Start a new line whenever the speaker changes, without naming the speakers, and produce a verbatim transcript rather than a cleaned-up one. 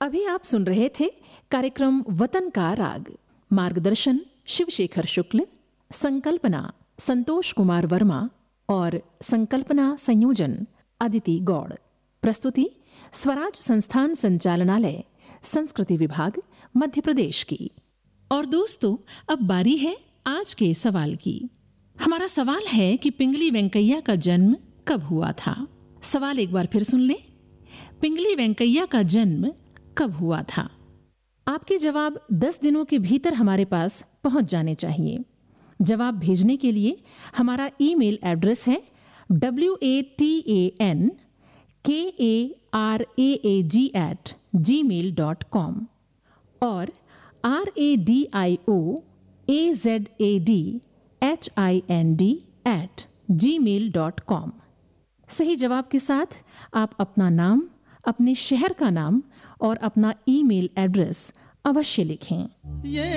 अभी आप सुन रहे थे कार्यक्रम वतन का राग। मार्गदर्शन शिवशेखर शुक्ल, संकल्पना संतोष कुमार वर्मा और संकल्पना संयोजन अदिति गौड़। प्रस्तुति स्वराज संस्थान संचालनालय, संस्कृति विभाग, मध्य प्रदेश की। और दोस्तों, अब बारी है आज के सवाल की। हमारा सवाल है कि पिंगली वेंकैया का जन्म कब हुआ था। सवाल एक बार फिर सुन लें। पिंगली वेंकैया का जन्म कब हुआ था? आपके जवाब दस दिनों के भीतर हमारे पास पहुंच जाने चाहिए। जवाब भेजने के लिए हमारा ईमेल एड्रेस है W A T A N के A R A A ji eight ji mail dot com और R A D I O A Z A D H I N D eight ji mail dot com. सही जवाब के साथ आप अपना नाम, अपने शहर का नाम और अपना ईमेल एड्रेस अवश्य लिखें।